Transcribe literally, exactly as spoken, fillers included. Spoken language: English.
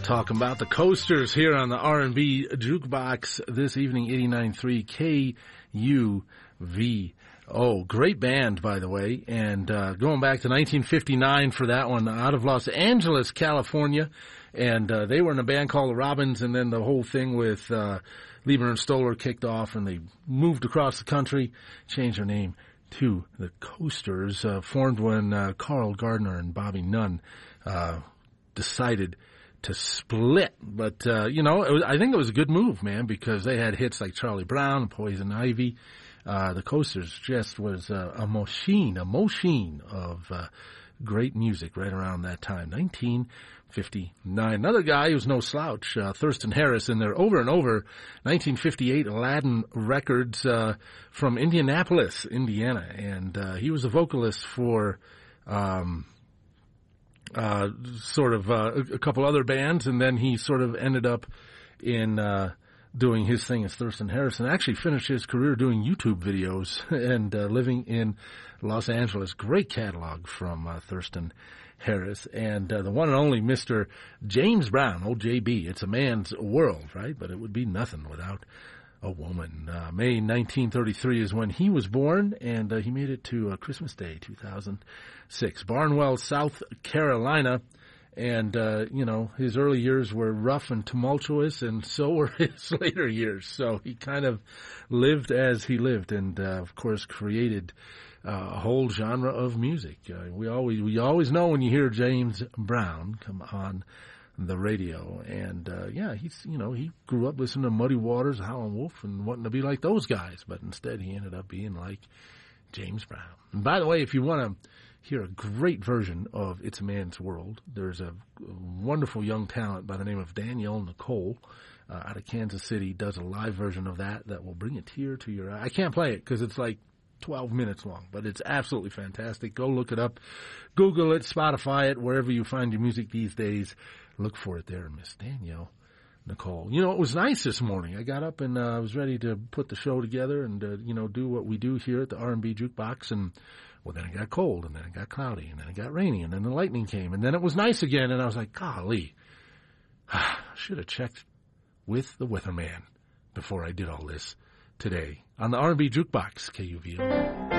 Talking about the Coasters here on the R and B Jukebox this evening, eighty-nine point three K U V O. Great band, by the way, and uh, going back to nineteen fifty-nine for that one, out of Los Angeles, California, and uh, they were in a band called the Robins, and then the whole thing with uh, Lieber and Stoller kicked off, and they moved across the country, changed their name to the Coasters, uh, formed when uh, Carl Gardner and Bobby Nunn uh, decided to split. But, uh, you know, it was, I think it was a good move, man, because they had hits like Charlie Brown and Poison Ivy. Uh, the Coasters just was uh, a machine, a machine of uh, great music right around that time, nineteen fifty-nine. Another guy who's no slouch, uh, Thurston Harris, in there over and over, nineteen fifty-eight Aladdin Records uh, from Indianapolis, Indiana. And uh, he was a vocalist for um Uh, sort of uh, a couple other bands, and then he sort of ended up in uh, doing his thing as Thurston Harris, and actually finished his career doing YouTube videos and uh, living in Los Angeles. Great catalog from uh, Thurston Harris, and uh, the one and only Mister James Brown, old J B. It's a man's world, right? But it would be nothing without a woman. Uh, May nineteen thirty-three is when he was born, and uh, he made it to uh, Christmas Day, two thousand six. Barnwell, South Carolina, and, uh, you know, his early years were rough and tumultuous, and so were his later years. So he kind of lived as he lived, and, uh, of course, created uh, a whole genre of music. Uh, we always, we always know when you hear James Brown come on the radio, and uh yeah he's you know he grew up listening to Muddy Waters, Howlin' Wolf, and wanting to be like those guys, but instead he ended up being like James Brown. And by the way, if you want to hear a great version of It's a Man's World, there's a wonderful young talent by the name of Danielle Nicole uh, out of Kansas City, does a live version of that that will bring a tear to your eye. I can't play it because it's like twelve minutes long, but it's absolutely fantastic. Go look it up, Google it, Spotify it, wherever you find your music these days. Look for it there, Miss Danielle Nicole. You know, it was nice this morning. I got up and I uh, was ready to put the show together and, uh, you know, do what we do here at the R and B Jukebox. And, well, then it got cold, and then it got cloudy, and then it got rainy, and then the lightning came, and then it was nice again. And I was like, golly, I should have checked with the weatherman before I did all this today on the R and B Jukebox, K U V O.